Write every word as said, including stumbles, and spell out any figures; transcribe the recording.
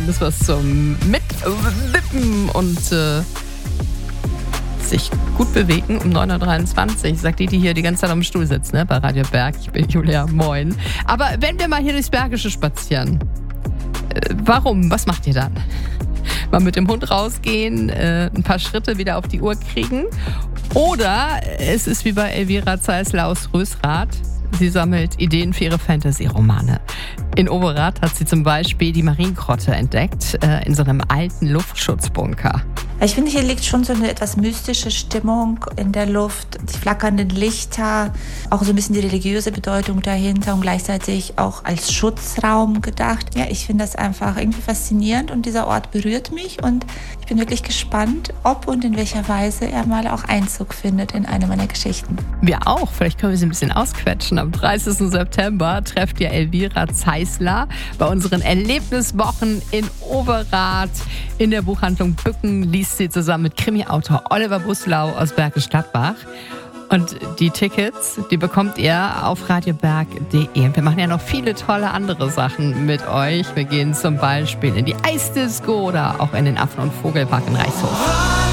kleines was zum Mitwippen und äh, sich gut bewegen um neun Uhr dreiundzwanzig, sagt die, die hier die ganze Zeit am Stuhl sitzt, ne, bei Radio Berg. Ich bin Julia, moin. Aber wenn wir mal hier durchs Bergische spazieren, äh, warum? Was macht ihr dann? Mal mit dem Hund rausgehen, äh, ein paar Schritte wieder auf die Uhr kriegen? Oder es ist wie bei Elvira Zeisler aus Rösrath. Sie sammelt Ideen für ihre Fantasy-Romane. In Overath hat sie zum Beispiel die Mariengrotte entdeckt, äh, in so einem alten Luftschutzbunker. Ich finde, hier liegt schon so eine etwas mystische Stimmung in der Luft, die flackernden Lichter, auch so ein bisschen die religiöse Bedeutung dahinter und gleichzeitig auch als Schutzraum gedacht. Ja, ich finde das einfach irgendwie faszinierend und dieser Ort berührt mich und ich bin wirklich gespannt, ob und in welcher Weise er mal auch Einzug findet in eine meiner Geschichten. Wir auch, vielleicht können wir sie ein bisschen ausquetschen. Am dreißigsten September trefft ihr Elvira Zeisler bei unseren Erlebniswochen in Overath. In der Buchhandlung Bücken liest sie zusammen mit Krimi-Autor Oliver Buslau aus Bergisch Gladbach. Und die Tickets, die bekommt ihr auf radioberg punkt de. Wir machen ja noch viele tolle andere Sachen mit euch. Wir gehen zum Beispiel in die Eisdisco oder auch in den Affen- und Vogelpark in Reichshof.